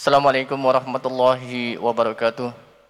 Assalamualaikum warahmatullahi wabarakatuh.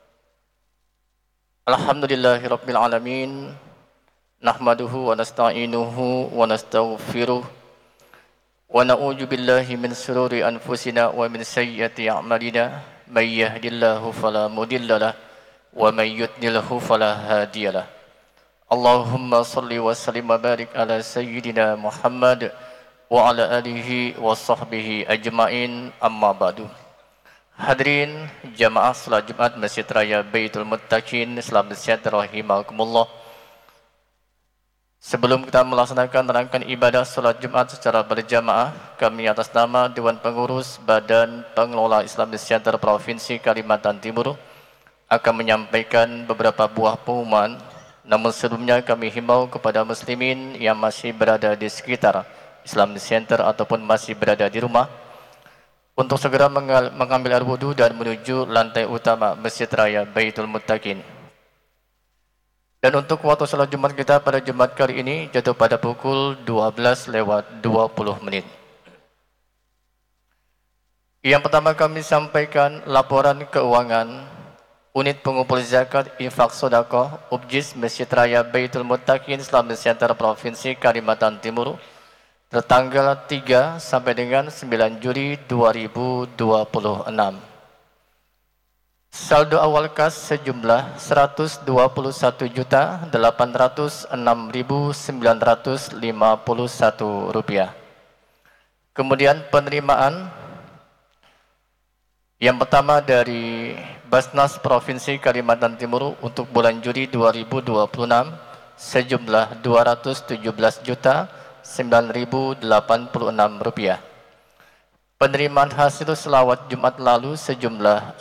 Alhamdulillahirabbil alamin. Nahmaduhu wa nasta'inuhu wa nastaghfiruh. Wa na'udzu billahi min shururi anfusina wa min sayyiati a'malina. May yahdihillahu fala mudhillalah wa may yudlilhu fala hadiyalah. Allahumma shalli wa sallim wa barik ala sayyidina Muhammad wa ala alihi wa sahbihi ajmain, amma ba'du. Hadirin jamaah salat Jumat Masjid Raya Baitul Muttaqin, selamat sejahtera rahimakumullah. Sebelum kita melaksanakan rangkaian ibadah salat Jumat secara berjamaah, kami atas nama Dewan Pengurus Badan Pengelola Islam Center Provinsi Kalimantan Timur akan menyampaikan beberapa buah pengumuman. Namun sebelumnya kami himbau kepada muslimin yang masih berada di sekitar Islam Center ataupun masih berada di rumah untuk segera mengambil air wudhu dan menuju lantai utama Masjid Raya Baitul Muttaqin. Dan untuk waktu salat Jumat kita pada Jumat kali ini jatuh pada pukul 12:20. Yang pertama kami sampaikan laporan keuangan Unit Pengumpul Zakat Infak Sedekah UPJIS Masjid Raya Baitul Muttaqin Islamic Center Provinsi Kalimantan Timur tertanggal 3 sampai dengan 9 Juli 2026. Saldo awal kas sejumlah Rp121.606.951. Kemudian penerimaan yang pertama dari Basnas Provinsi Kalimantan Timur untuk bulan Juli 2026 sejumlah Rp217.9.086. Penerimaan hasil selawat Jumat lalu sejumlah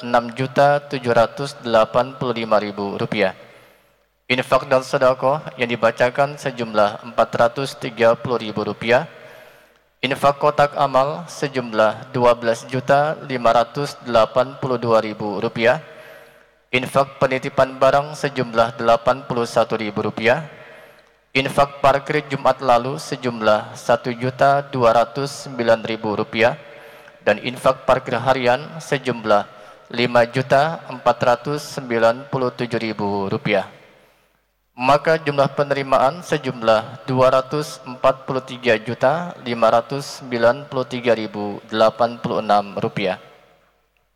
Rp6.785.000. Infak dan sedekah yang dibacakan sejumlah Rp430.000. Infak kotak amal sejumlah Rp12.582.000. Infak penitipan barang sejumlah Rp81.000. Infak parkir Jumat lalu sejumlah Rp1.209.000 dan infak parkir harian sejumlah Rp5.497.000. Maka jumlah penerimaan sejumlah Rp243.593.086.